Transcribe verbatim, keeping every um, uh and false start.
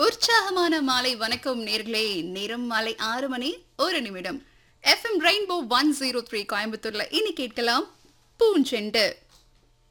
உற்சாகமான மாலை வணக்கம் நேர்களே. நேரம் மாலை ஆறு மணி ஒரு நிமிடம். FM rainbow one zero three கோயம்புத்தூர்ல இனி கேட்கலாம் பூஞ்செண்டு.